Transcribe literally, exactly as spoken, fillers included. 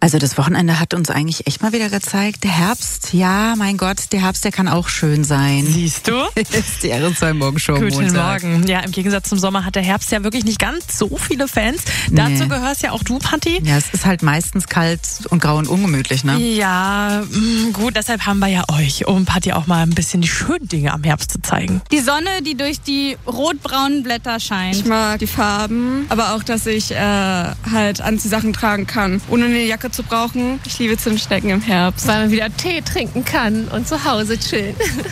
Also das Wochenende hat uns eigentlich echt mal wieder gezeigt, der Herbst, ja, mein Gott, der Herbst, der kann auch schön sein. Siehst du? Ist die R S zwei Morgenshow Guten Montag. Morgen. Ja, im Gegensatz zum Sommer hat der Herbst ja wirklich nicht ganz so viele Fans. Dazu Nee. gehörst ja auch du, Patti. Ja, es ist halt meistens kalt und grau und ungemütlich, ne? Ja, mh, gut, deshalb haben wir ja euch, um Patti auch mal ein bisschen die schönen Dinge am Herbst zu zeigen. Die Sonne, die durch die rotbraunen Blätter scheint. Ich mag die Farben, aber auch, dass ich äh, halt Anziehsachen tragen kann, ohne eine Jacke zu brauchen. Ich liebe Zimtschnecken im Herbst. Weil man wieder Tee trinken kann und zu Hause chillen.